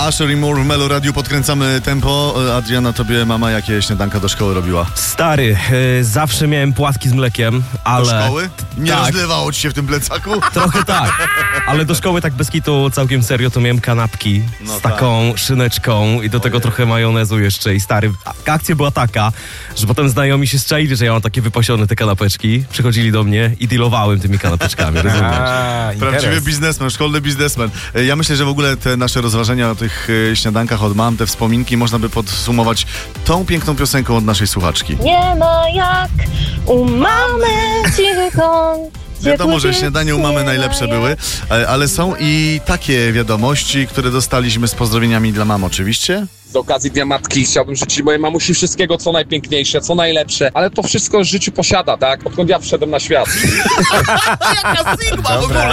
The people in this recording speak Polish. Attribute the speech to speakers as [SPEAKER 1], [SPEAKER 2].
[SPEAKER 1] Usher i Moore w Melo Radiu, podkręcamy tempo. Adriana, tobie mama jakie śniadanka do szkoły robiła?
[SPEAKER 2] Stary, zawsze miałem płatki z mlekiem, ale...
[SPEAKER 1] Do szkoły? Nie
[SPEAKER 2] tak.
[SPEAKER 1] rozlewało ci się w tym plecaku?
[SPEAKER 2] Trochę tak, ale do szkoły tak bez kitu całkiem serio to miałem kanapki
[SPEAKER 1] No
[SPEAKER 2] z taką szyneczką i do tego trochę majonezu jeszcze. I stary, akcja była taka, że potem znajomi się zczaili, że ja mam takie wypasione te kanapeczki, przychodzili do mnie i dealowałem tymi kanapeczkami, rozumiesz?
[SPEAKER 1] Prawdziwy biznesmen, szkolny biznesmen. Ja myślę, że w ogóle te nasze rozważania o tych śniadankach od mam, te wspominki można by podsumować tą piękną piosenką od naszej słuchaczki.
[SPEAKER 3] Nie ma jak u mamy cichy kąt.
[SPEAKER 1] Wiadomo, że śniadania u mamy najlepsze były, ale są i takie wiadomości, które dostaliśmy z pozdrowieniami dla mam oczywiście.
[SPEAKER 4] Z okazji Dnia Matki chciałbym życzyć mojej mamusi wszystkiego, co najpiękniejsze, co najlepsze, ale to wszystko w życiu posiada, tak? Odkąd ja wszedłem na świat.
[SPEAKER 1] Jaka Sigma w ogóle!